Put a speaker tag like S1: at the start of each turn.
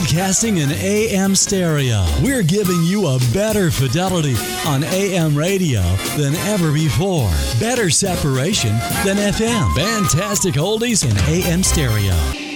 S1: Broadcasting in AM stereo, we're giving you a better fidelity on AM radio than ever before. Better separation than FM. Fantastic oldies in AM stereo.